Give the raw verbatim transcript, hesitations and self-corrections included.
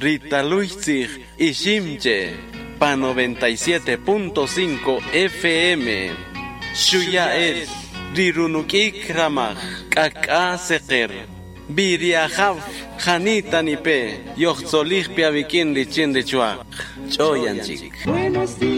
Rita Luisig Ishimche pa noventa y siete punto cinco F M. Shuya el Rirunukik Ramaj Kaka Seker Biriahav Janita Nipe Yoxolig Piavikin Lichin de Chuak Choyanchik.